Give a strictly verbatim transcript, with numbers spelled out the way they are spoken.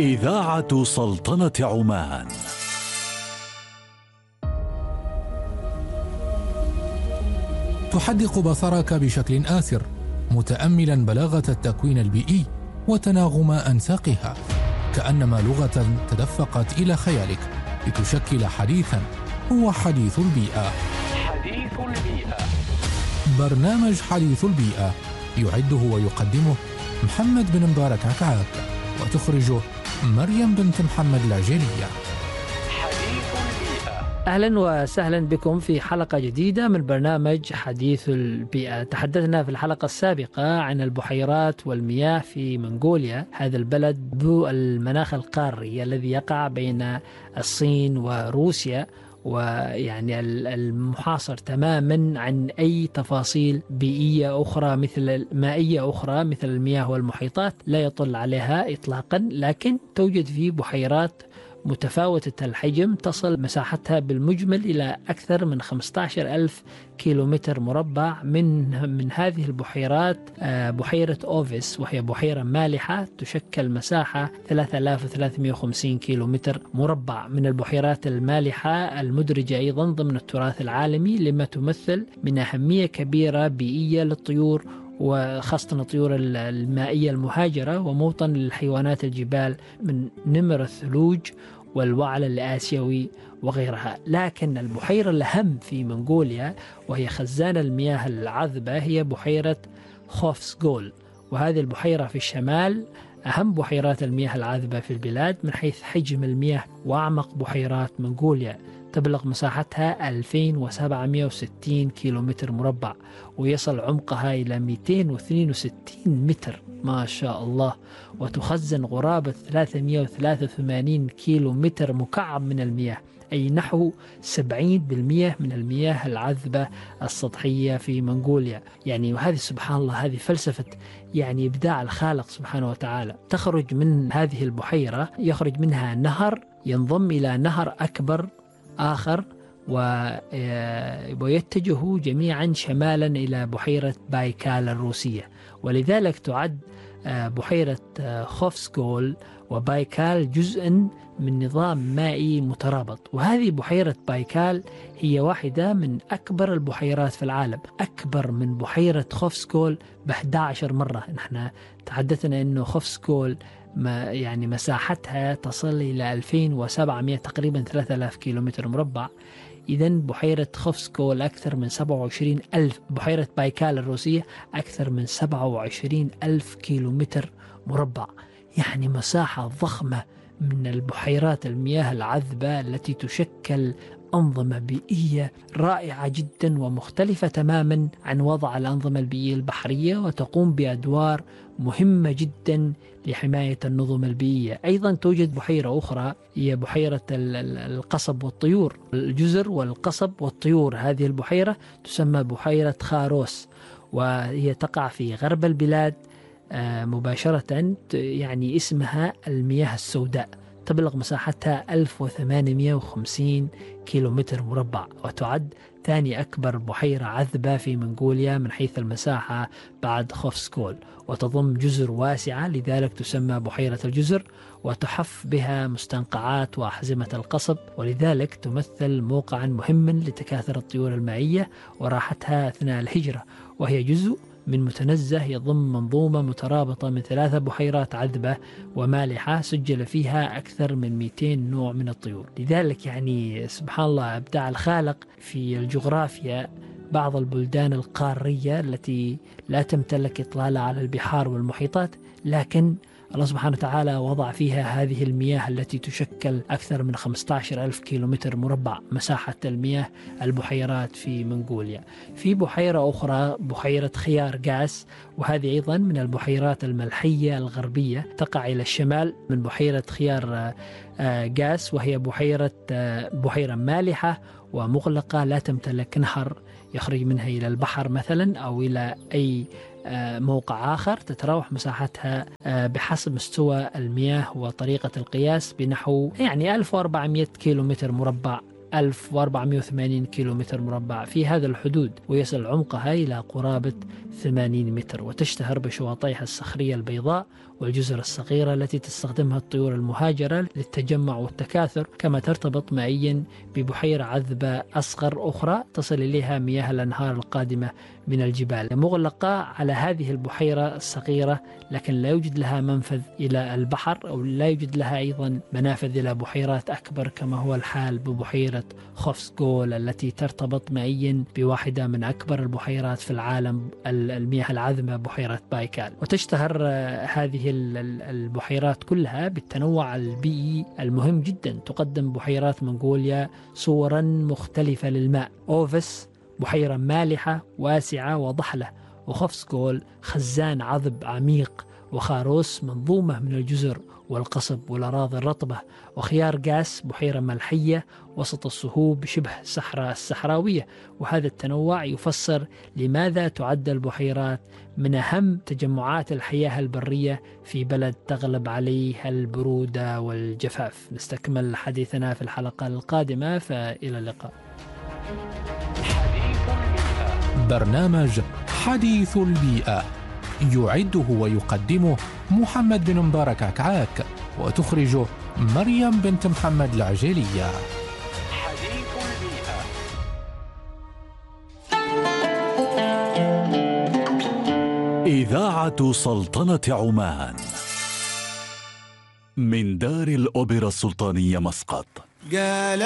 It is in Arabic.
إذاعة سلطنة عمان. تحدق بصرك بشكل آسر متأملا بلاغة التكوين البيئي وتناغم أنساقها، كأنما لغة تدفقت إلى خيالك لتشكل حديثا هو حديث البيئة. حديث البيئة، برنامج حديث البيئة يعده ويقدمه محمد بن مبارك عكعاك، وتخرجه مريم بنت محمد العجيلية. أهلا وسهلا بكم في حلقة جديدة من برنامج حديث البيئة. تحدثنا في الحلقة السابقة عن البحيرات والمياه في منغوليا، هذا البلد ذو المناخ القاري الذي يقع بين الصين وروسيا، ويعني المحاصر تماما عن أي تفاصيل بيئية أخرى مثل مائية أخرى مثل المياه والمحيطات، لا يطل عليها إطلاقا. لكن توجد فيه بحيرات متفاوتة الحجم تصل مساحتها بالمجمل إلى أكثر من خمسة عشر ألف كيلومتر مربع. من من هذه البحيرات بحيرة أوفيس، وهي بحيرة مالحة تشكل مساحة ثلاثة آلاف وثلاثمئة وخمسين كيلومتر مربع. من البحيرات المالحة المدرجة أيضا ضمن التراث العالمي، لما تمثل من أهمية كبيرة بيئية للطيور، وخاصة الطيور المائية المهاجرة، وموطن للحيوانات الجبال من نمر الثلوج والوعل الآسيوي وغيرها. لكن البحيرة الأهم في منغوليا وهي خزان المياه العذبة هي بحيرة خوفسغول، وهذه البحيرة في الشمال أهم بحيرات المياه العذبة في البلاد من حيث حجم المياه، وأعمق بحيرات منغوليا تبلغ مساحتها ألفين وسبعمئة وستين كيلومتر مربع، ويصل عمقها إلى مئتين واثنين وستين متر ما شاء الله، وتخزن قرابة ثلاثمئة وثلاثة وثمانين كيلومتر مكعب من المياه، أي نحو سبعين بالمئة من المياه العذبة السطحية في منغوليا. يعني وهذه سبحان الله، هذه فلسفة يعني إبداع الخالق سبحانه وتعالى. تخرج من هذه البحيرة، يخرج منها نهر ينضم إلى نهر أكبر آخر، ويتجه جميعا شمالا إلى بحيرة بايكال الروسية، ولذلك تعد بحيرة خوفسغول وبايكال جزءا من نظام مائي مترابط. وهذه بحيرة بايكال هي واحدة من أكبر البحيرات في العالم، أكبر من بحيرة خوفسغول ب أحد عشر مرة. نحن تحدثنا أنه خوفسغول ما يعني مساحتها تصل إلى ألفين وسبعمئة تقريبا ثلاثة آلاف كيلومتر مربع. إذن بحيرة خوفسغول أكثر من سبعة وعشرين ألف، بحيرة بايكال الروسية أكثر من سبعة وعشرين ألف كيلومتر مربع، يعني مساحة ضخمة من البحيرات المياه العذبة التي تشكل أنظمة بيئية رائعة جدا ومختلفة تماما عن وضع الأنظمة البيئية البحرية، وتقوم بأدوار مهمة جدا لحماية النظم البيئية. أيضا توجد بحيرة أخرى هي بحيرة القصب والطيور، الجزر والقصب والطيور. هذه البحيرة تسمى بحيرة خاروس، وهي تقع في غرب البلاد مباشرة، يعني اسمها المياه السوداء. تبلغ مساحتها ألف وثمانمئة وخمسين كيلومتر مربع، وتعد ثاني أكبر بحيرة عذبة في منغوليا من حيث المساحة بعد خوفسغول، وتضم جزر واسعة، لذلك تسمى بحيرة الجزر، وتحف بها مستنقعات وأحزمة القصب، ولذلك تمثل موقعا مهما لتكاثر الطيور المائية وراحتها أثناء الهجرة. وهي جزء من متنزه يضم منظومة مترابطة من ثلاثة بحيرات عذبة ومالحة سجل فيها أكثر من مئتين نوع من الطيور. لذلك يعني سبحان الله إبداع الخالق في الجغرافيا. بعض البلدان القارية التي لا تمتلك إطلالة على البحار والمحيطات، لكن الله سبحانه وتعالى وضع فيها هذه المياه التي تشكل أكثر من خمسة عشر ألف كيلومتر مربع مساحة المياه البحيرات في منغوليا. في بحيرة أخرى بحيرة خيار غاس، وهذه أيضا من البحيرات الملحية الغربية، تقع إلى الشمال من بحيرة خيار غاس، وهي بحيرة بحيرة مالحة ومغلقة لا تمتلك نهر يخرج منها إلى البحر مثلا أو إلى أي موقع آخر. تتراوح مساحتها بحسب مستوى المياه وطريقة القياس بنحو يعني ألف وأربعمئة كيلومتر مربع، ألف وأربعمئة وثمانين كيلومتر مربع في هذا الحدود، ويصل عمقها إلى قرابة ثمانين متر، وتشتهر بشواطئها الصخرية البيضاء والجزر الصغيرة التي تستخدمها الطيور المهاجرة للتجمع والتكاثر، كما ترتبط مائيا ببحيرة عذبة أصغر أخرى تصل إليها مياه الأنهار القادمة من الجبال، مغلقة على هذه البحيرة الصغيرة، لكن لا يوجد لها منفذ إلى البحر أو لا يوجد لها أيضا منافذ إلى بحيرات أكبر كما هو الحال ببحيرة خوفسغول التي ترتبط مائيا بواحدة من أكبر البحيرات في العالم، المياه العذبة بحيرة بايكال. وتشتهر هذه البحيرات كلها بالتنوع البيئي المهم جدا. تقدم بحيرات منغوليا صورا مختلفة للماء. أوفس بحيرة مالحة واسعة وضحلة، وخوفسغول خزان عذب عميق، وخاروس منظومة من الجزر والقصب والأراضي الرطبة، وخيار قاس بحيرة ملحية وسط الصهوب شبه الصحراء الصحراوية. وهذا التنوع يفسر لماذا تعد البحيرات من أهم تجمعات الحياة البرية في بلد تغلب عليه البرودة والجفاف. نستكمل حديثنا في الحلقة القادمة، فإلى اللقاء. برنامج حديث البيئة يعده ويقدمه محمد بن مبارك عكعاك، وتخرجه مريم بنت محمد العجيلية. حديث البيئة. إذاعة سلطنة عمان من دار الأوبرا السلطانية مسقط.